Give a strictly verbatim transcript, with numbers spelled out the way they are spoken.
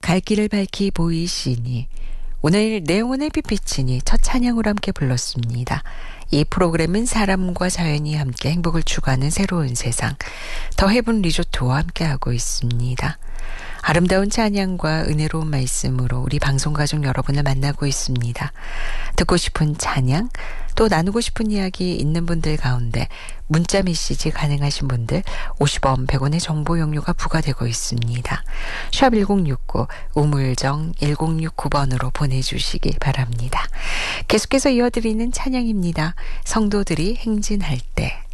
갈 길을 밝히 보이시니 오늘 내용은 햇빛비치니 첫 찬양으로 함께 불렀습니다. 이 프로그램은 사람과 자연이 함께 행복을 추구하는 새로운 세상 더 헤븐 리조트와 함께하고 있습니다. 아름다운 찬양과 은혜로운 말씀으로 우리 방송가족 여러분을 만나고 있습니다. 듣고 싶은 찬양 또 나누고 싶은 이야기 있는 분들 가운데 문자 메시지 가능하신 분들 오십 원 백 원의 정보 용료가 부과되고 있습니다. 샵 일공육구 우물정 일공육구 번으로 보내주시기 바랍니다. 계속해서 이어드리는 찬양입니다. 성도들이 행진할 때.